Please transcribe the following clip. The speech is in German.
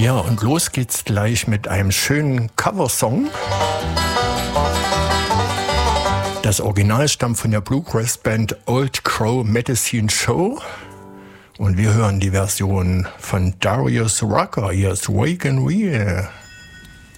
Ja, und los geht's gleich mit einem schönen Coversong. Das Original stammt von der Bluegrass-Band Old Crow Medicine Show. Und wir hören die Version von Darius Rucker. Hier ist Wake and Wheel.